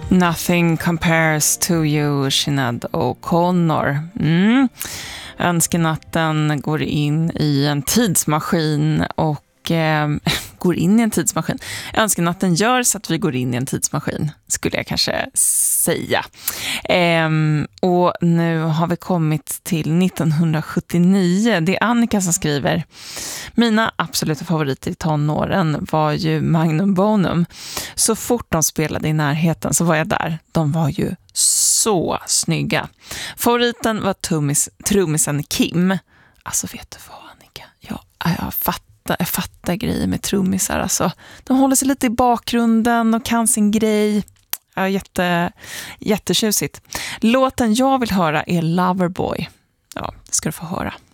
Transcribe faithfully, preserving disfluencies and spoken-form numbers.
Nothing compares to you, Sinéad O'Connor. Mm. Önskenatten går in i en tidsmaskin och eh, går in i en tidsmaskin. Önskenatten gör så att vi går in i en tidsmaskin, skulle jag kanske säga. Eh, och nu har vi kommit till nittonhundrasjuttionio. Det är Annika som skriver: mina absoluta favoriter i tonåren var ju Magnum Bonum. Så fort de spelade i närheten så var jag där. De var ju så snygga. Favoriten var trummis, trummisen Kim. Alltså vet du vad, Annika? Jag, jag fattar, jag fattar grejer med trummisar. Alltså, de håller sig lite i bakgrunden och kan sin grej. Ja, jätte, jättetjusigt. Låten jag vill höra är Loverboy. Ja, det ska du få höra.